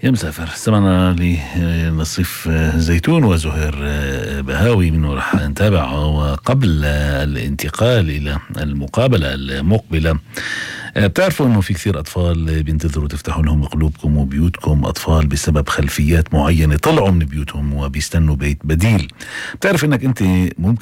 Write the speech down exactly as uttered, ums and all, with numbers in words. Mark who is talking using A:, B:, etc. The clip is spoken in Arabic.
A: يا مسافر سمعنا لنصيف زيتون وزهير بهاوي منه رح نتابع. وقبل الانتقال إلى المقابلة المقبلة، بتعرفوا أنه في كثير أطفال بينتظروا تفتحوا لهم قلوبكم وبيوتكم، أطفال بسبب خلفيات معينة طلعوا من بيوتهم وبيستنوا بيت بديل. بتعرف أنك أنت ممكن